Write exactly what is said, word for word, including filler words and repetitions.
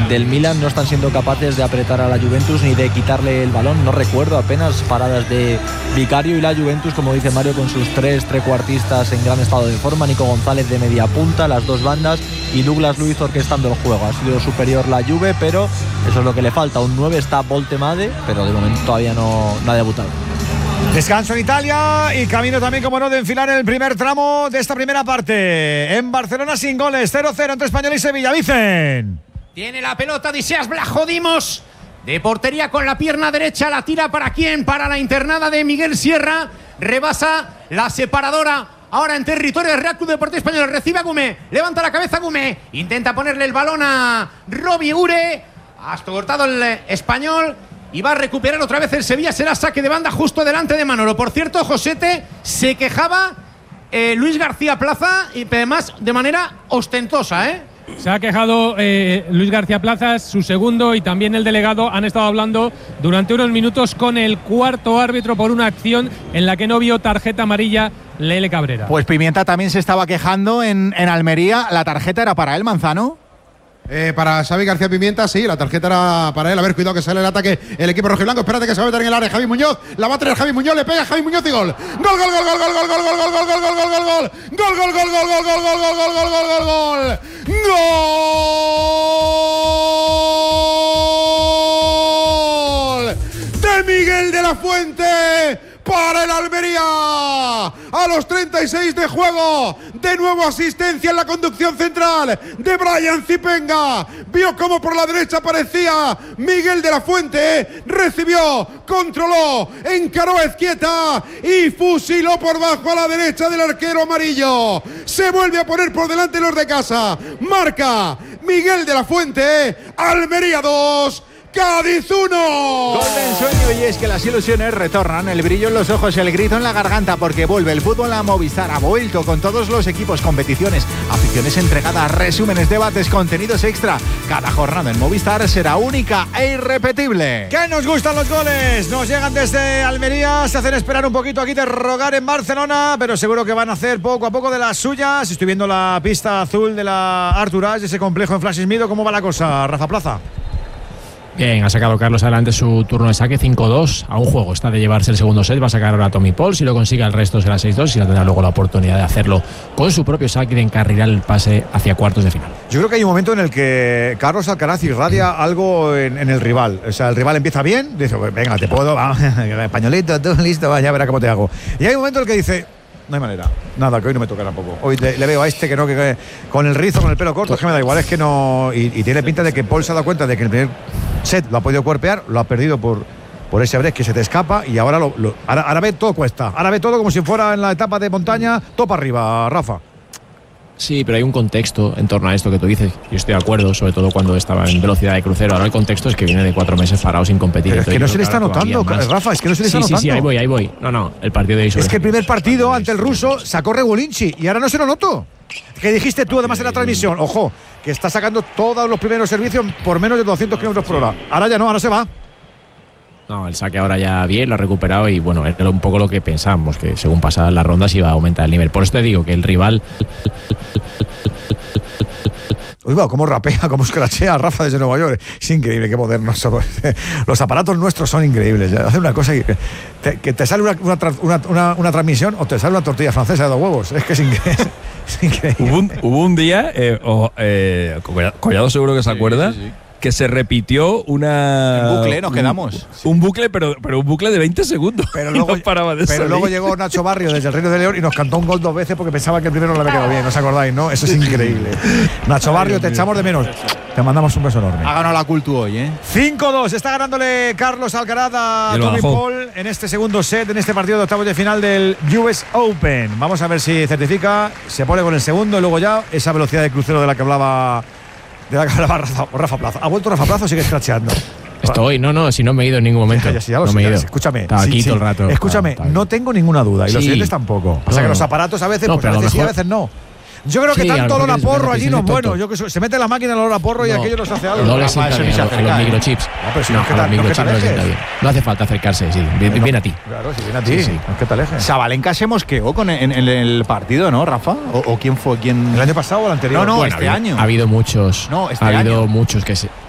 del Milan no están siendo capaces de apretar a la Juventus ni de quitarle el balón. No recuerdo apenas paradas de Vicario, y la Juventus, como dice Mario, con sus tres trecuartistas en gran estado de forma, Nico González de media punta, las dos bandas, y Douglas Luiz orquestando el juego. Ha sido superior la Juve, pero eso es lo que le falta. Un nueve está Voltemade, pero de momento todavía no, no ha debutado. Descanso en Italia y camino también, como no, de enfilar el primer tramo de esta primera parte. En Barcelona sin goles, cero cero entre Español y Sevilla. Vicen. Tiene la pelota Odysseas Vlachodimos. De portería con la pierna derecha, la tira para quién, para la internada de Miguel Sierra. Rebasa la separadora. Ahora en territorio del Real Club Deportivo Español. Recibe a Gumé. Levanta la cabeza Gumé. Intenta ponerle el balón a Robbie Ure. Hasta cortado el Español. Y va a recuperar otra vez el Sevilla. Será saque de banda justo delante de Manolo. Por cierto, Josete, se quejaba eh, Luis García Plaza, y además de manera ostentosa, ¿eh? Se ha quejado eh, Luis García Plaza, su segundo, y también el delegado han estado hablando durante unos minutos con el cuarto árbitro por una acción en la que no vio tarjeta amarilla Lele Cabrera. Pues Pimienta también se estaba quejando en, en Almería. ¿La tarjeta era para él, Manzano? Eh, para Xavi García Pimienta, sí, la tarjeta era para él. A ver, cuidado que sale el ataque el equipo rojiblanco. Espérate que se va a meter en el área Javi Muñoz. La va a tener Javi Muñoz, le pega Javi Muñoz y gol. Gol, gol, gol, gol, gol, gol, gol, gol, gol, gol, gol, gol, gol, gol, gol. Gol, gol, gol, gol, gol, gol, gol, gol, gol, gol, gol, gol. Gol de Miguel de la Fuente para el Almería. A los treinta y seis de juego, de nuevo asistencia en la conducción central de Brian Zipenga. Vio cómo por la derecha aparecía Miguel de la Fuente, recibió, controló, encaró a Ezquieta y fusiló por bajo a la derecha del arquero amarillo. Se vuelve a poner por delante los de casa. Marca Miguel de la Fuente. Almería dos, Cádiz uno. Gol de ensueño, y es que las ilusiones retornan, el brillo en los ojos, el grito en la garganta, porque vuelve el fútbol a Movistar. Ha vuelto con todos los equipos, competiciones, aficiones entregadas, resúmenes, debates, contenidos extra. Cada jornada en Movistar será única e irrepetible. ¡Que nos gustan los goles! Nos llegan desde Almería, se hacen esperar un poquito aquí de rogar en Barcelona, pero seguro que van a hacer poco a poco de las suyas. Estoy viendo la pista azul de la Arturage, ese complejo en Flash Mido. ¿Cómo va la cosa, Rafa Plaza? Bien, ha sacado Carlos adelante su turno de saque, cinco dos. A un juego está de llevarse el segundo set. Va a sacar ahora Tommy Paul. Si lo consigue, el resto será seis dos. Y tendrá luego la oportunidad de hacerlo con su propio saque y de encarrilar el pase hacia cuartos de final. Yo creo que hay un momento en el que Carlos Alcaraz irradia algo en, en el rival. O sea, el rival empieza bien, dice, venga, te puedo, va, españolito, tú listo, va, ya verá cómo te hago. Y hay un momento en el que dice, no hay manera, nada, que hoy no me toca tampoco. Hoy le, le veo a este que no, que, que con el rizo, con el pelo corto, es que me da igual, es que no. Y, y tiene pinta de que Paul se ha dado cuenta de que el primer set lo ha podido cuerpear, lo ha perdido por, por ese break que se te escapa, y ahora, lo, lo, ahora, ahora ve todo cuesta. Ahora ve todo como si fuera en la etapa de montaña, todo para arriba, Rafa. Sí, pero hay un contexto en torno a esto que tú dices. Yo estoy de acuerdo, sobre todo cuando estaba en velocidad de crucero. Ahora el contexto es que viene de cuatro meses parado sin competir. Pero es que no se le está notando, Rafa, es que no se le está sí, notando. Sí, sí, ahí voy, ahí voy. No, no, el partido de ahí. Es que el primer partido ante el ruso sacó Regolinchi y ahora no se lo noto. ¿Qué dijiste tú además en la transmisión? Ojo, que está sacando todos los primeros servicios por menos de doscientos kilómetros por hora. Ahora ya no, ahora se va. No, el saque ahora ya bien, lo ha recuperado y bueno, era un poco lo que pensábamos, que según pasaban las rondas iba a aumentar el nivel. Por eso te digo que el rival... Uy, va, cómo rapea, cómo escrachea Rafa desde Nueva York. Es increíble, qué modernos somos. Los aparatos nuestros son increíbles. Hace una cosa que te, que te sale una, una, una, una transmisión o te sale una tortilla francesa de dos huevos. Es que es increíble. Es increíble. Hubo, un, hubo un día, eh, oh, eh, Collado seguro que se acuerda, sí, sí, sí. que se repitió una... En bucle nos quedamos. Un, un bucle, pero, pero un bucle de veinte segundos. Pero luego, no paraba de pero luego llegó Nacho Barrio desde el Reino de León y nos cantó un gol dos veces porque pensaba que el primero no le había quedado bien. ¿No os acordáis, no? Eso es increíble. Nacho Barrio, Ay, te echamos de menos. Te mandamos un beso enorme. Ha ganado la Cultu hoy, ¿eh? cinco dos. Está ganándole Carlos Alcaraz a Tommy Paul en este segundo set, en este partido de octavos de final del U S Open. Vamos a ver si certifica, se pone con el segundo y luego ya esa velocidad de crucero de la que hablaba... De la que hablaba Rafa, Rafa Plaza. ¿Ha vuelto Rafa Plaza o sigue escracheando? Estoy, no, no, si no me he ido en ningún momento. Ya, ya, ya, ya, no me he ido. Escúchame. Estaba sí, aquí sí. todo el rato. Escúchame, estaba, estaba no tengo ninguna duda. Y sí. los siguientes tampoco. O sea no, que los aparatos a veces, no, pues a veces mejor, sí, a veces no. Yo creo que sí, tanto olor a porro allí no es bueno. Yo que se mete la máquina el olor a porro y no, aquello nos hace algo. No le sienta bien a los microchips. No, pero si no, no, a los microchips no le sienta bien. No hace falta acercarse, sí. Viene bien a ti. Claro, si viene a ti. Sí, sí. No es que te alejes. Sabalenka se mosqueó con en, en el partido, ¿no, Rafa? ¿O, o quién fue? ¿Quién? ¿El año pasado o el anterior? No, no, bueno, este ha año. Ha habido muchos. No, este ha habido año. muchos que se...